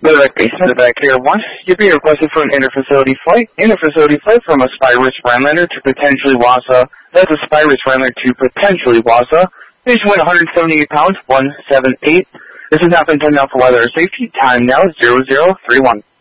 Medevac base, Medevac Air 1. You're being requested for an interfacility flight. Interfacility flight from a Spyrus Rhinelander to potentially Wausau. That's a Spyrus Rhinelander to potentially Wausau. Patient weight 178 pounds, 178. This has not been done now for weather or safety. Time now is 0031.